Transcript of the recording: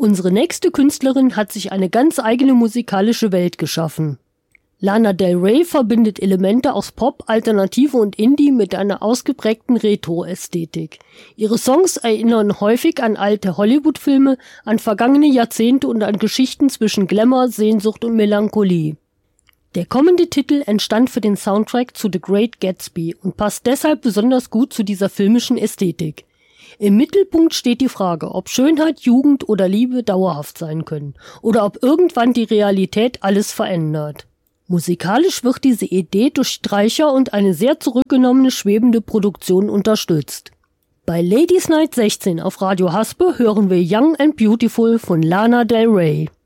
Unsere nächste Künstlerin hat sich eine ganz eigene musikalische Welt geschaffen. Lana Del Rey verbindet Elemente aus Pop, Alternative und Indie mit einer ausgeprägten Retro-Ästhetik. Ihre Songs erinnern häufig an alte Hollywood-Filme, an vergangene Jahrzehnte und an Geschichten zwischen Glamour, Sehnsucht und Melancholie. Der kommende Titel entstand für den Soundtrack zu The Great Gatsby und passt deshalb besonders gut zu dieser filmischen Ästhetik. Im Mittelpunkt steht die Frage, ob Schönheit, Jugend oder Liebe dauerhaft sein können oder ob irgendwann die Realität alles verändert. Musikalisch wird diese Idee durch Streicher und eine sehr zurückgenommene schwebende Produktion unterstützt. Bei Ladies Night 16 auf Radio Haspe hören wir Young and Beautiful von Lana Del Rey.